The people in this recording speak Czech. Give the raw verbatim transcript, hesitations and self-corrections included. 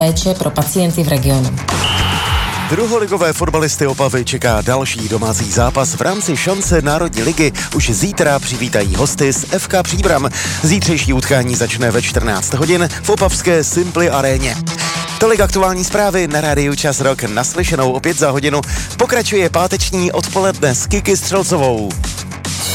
péče pro pacienty v regionu. Druholigové fotbalisty Opavy čeká další domácí zápas v rámci šance Národní ligy. Už zítra přivítají hosty z F K Příbram. Zítřejší utkání začne ve čtrnáct hodin v opavské Simply aréně. Tolik aktuální zprávy na rádiu Čas Rock. Naslyšenou opět za hodinu. Pokračuje páteční odpoledne s Kiki Střelcovou.